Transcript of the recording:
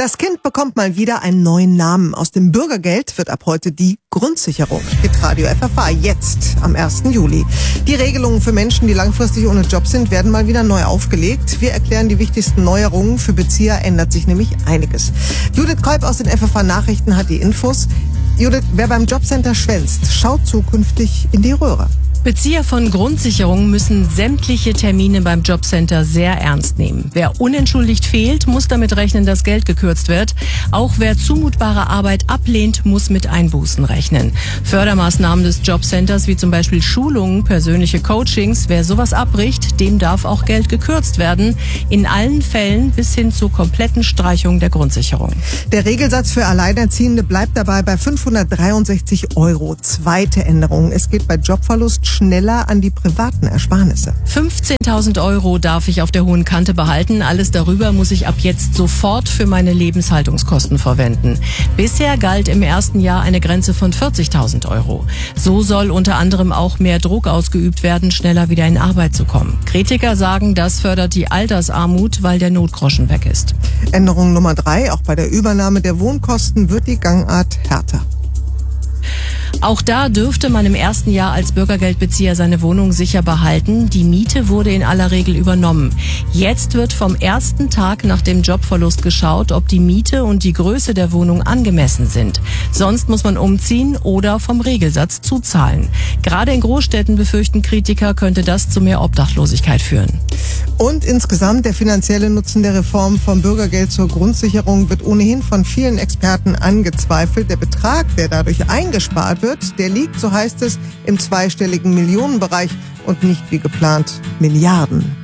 Das Kind bekommt mal wieder einen neuen Namen. Aus dem Bürgergeld wird ab heute die Grundsicherung. Hitradio FFH jetzt am 1. Juli. Die Regelungen für Menschen, die langfristig ohne Job sind, werden mal wieder neu aufgelegt. Wir erklären die wichtigsten Neuerungen. Für Bezieher ändert sich nämlich einiges. Judith Kolb aus den FFH Nachrichten hat die Infos. Judith, wer beim Jobcenter schwänzt, schaut zukünftig in die Röhre. Bezieher von Grundsicherung müssen sämtliche Termine beim Jobcenter sehr ernst nehmen. Wer unentschuldigt fehlt, muss damit rechnen, dass Geld gekürzt wird. Auch wer zumutbare Arbeit ablehnt, muss mit Einbußen rechnen. Fördermaßnahmen des Jobcenters wie zum Beispiel Schulungen, persönliche Coachings, wer sowas abbricht, dem darf auch Geld gekürzt werden. In allen Fällen bis hin zur kompletten Streichung der Grundsicherung. Der Regelsatz für Alleinerziehende bleibt dabei bei 563 €. Zweite Änderung. Es geht bei Jobverlust schneller an die privaten Ersparnisse. 15.000 € darf ich auf der hohen Kante behalten. Alles darüber muss ich ab jetzt sofort für meine Lebenshaltungskosten verwenden. Bisher galt im ersten Jahr eine Grenze von 40.000 €. So soll unter anderem auch mehr Druck ausgeübt werden, schneller wieder in Arbeit zu kommen. Kritiker sagen, das fördert die Altersarmut, weil der Notgroschen weg ist. Änderung Nummer 3. Auch bei der Übernahme der Wohnkosten wird die Gangart härter. Auch da dürfte man im ersten Jahr als Bürgergeldbezieher seine Wohnung sicher behalten. Die Miete wurde in aller Regel übernommen. Jetzt wird vom ersten Tag nach dem Jobverlust geschaut, ob die Miete und die Größe der Wohnung angemessen sind. Sonst muss man umziehen oder vom Regelsatz zuzahlen. Gerade in Großstädten, befürchten Kritiker, könnte das zu mehr Obdachlosigkeit führen. Und insgesamt der finanzielle Nutzen der Reform vom Bürgergeld zur Grundsicherung wird ohnehin von vielen Experten angezweifelt. Der Betrag, der dadurch eingespart wird, der liegt, so heißt es, im zweistelligen Millionenbereich und nicht wie geplant Milliarden.